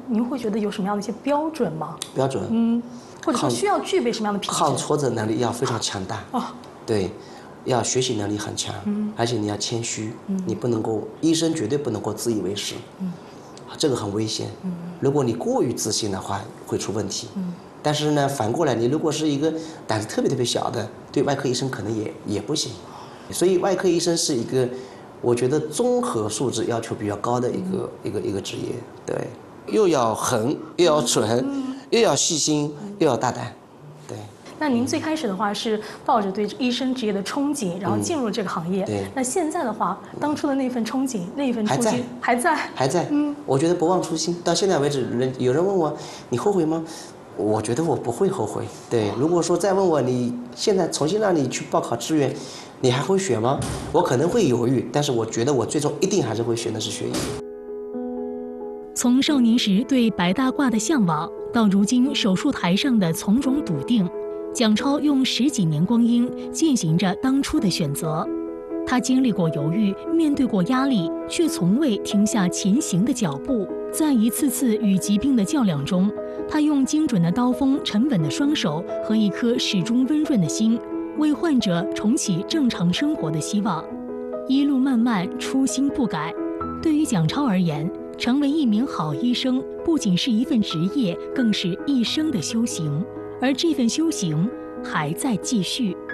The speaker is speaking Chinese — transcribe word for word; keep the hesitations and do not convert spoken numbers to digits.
您会觉得有什么样的一些标准吗？ 标准， 嗯，或者说需要具备什么样的品质？ 抗挫折能力要非常强大。 哦， 对，要学习能力很强， 嗯， 而且你要谦虚， 嗯， 你不能够，医生绝对不能够自以为是， 嗯， 这个很危险。 嗯， 如果你过于自信的话，会出问题。 嗯， 但是呢，反过来，你如果是一个胆子特别特别小的，对外科医生可能也也不行。所以外科医生是一个，我觉得综合素质要求比较高的一个、嗯、一个一个职业。对，又要狠，又要准，嗯、又要细心，又要大胆。对。 那您最开始的话是抱着对医生职业的憧憬，然后进入这个行业。 嗯、对。 那现在的话，当初的那份憧憬，那份初心还在， 还在， 还在。嗯，我觉得不忘初心。到现在为止，人有人问我，你后悔吗？我觉得我不会后悔。对，如果说再问我，你现在重新让你去报考志愿，你还会选吗？我可能会犹豫，但是我觉得我最终一定还是会选的是学医。 从少年时对白大褂的向往，到如今手术台上的从容笃定。蒋超用十几年光阴践行着当初的选择，他经历过犹豫，面对过压力，却从未停下前行的脚步。在一次次与疾病的较量中，他用精准的刀锋、沉稳的双手和一颗始终温润的心，为患者重启正常生活的希望。一路漫漫，初心不改。对于蒋超而言，成为一名好医生不仅是一份职业，更是一生的修行。而这份修行还在继续。